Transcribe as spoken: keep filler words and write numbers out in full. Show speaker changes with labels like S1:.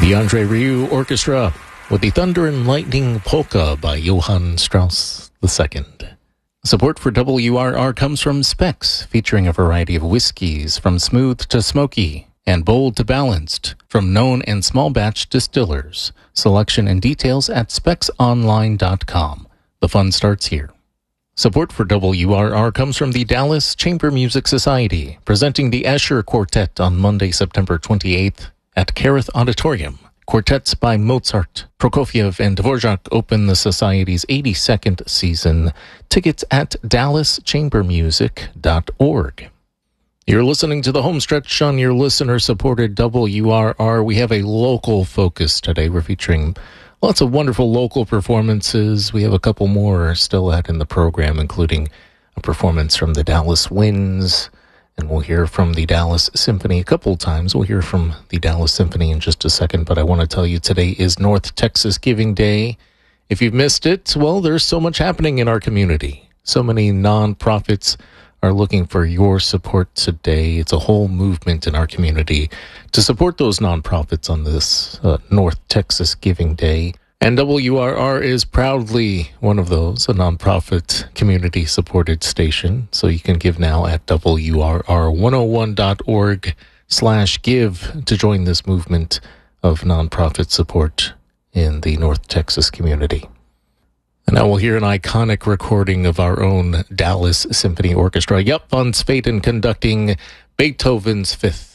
S1: The Andre Rieu Orchestra with the Thunder and Lightning Polka by Johann Strauss the Second. Support for W R R comes from Specs, featuring a variety of whiskeys from smooth to smoky and bold to balanced from known and small batch distillers. Selection and details at specs online dot com. The fun starts here. Support for W R R comes from the Dallas Chamber Music Society, presenting the Escher Quartet on Monday, September twenty-eighth at Carruth Auditorium. Quartets by Mozart, Prokofiev, and Dvorak open the Society's eighty-second season. Tickets at dallas chamber music dot org. You're listening to the Homestretch on your listener-supported W R R. We have a local focus today. We're featuring lots of wonderful local performances. We have a couple more still out in the program, including a performance from the Dallas Winds, and we'll hear from the Dallas Symphony a couple times. We'll hear from the Dallas Symphony in just a second, but I want to tell you today is North Texas Giving Day. If you've missed it, well, there's so much happening in our community. So many nonprofits are looking for your support today. It's a whole movement in our community to support those nonprofits on this uh, North Texas Giving Day. And W R R is proudly one of those, a nonprofit community-supported station. So you can give now at W R R one oh one dot org slash give to join this movement of nonprofit support in the North Texas community. And now we'll hear an iconic recording of our own Dallas Symphony Orchestra. Yep, von Sweeten conducting Beethoven's Fifth.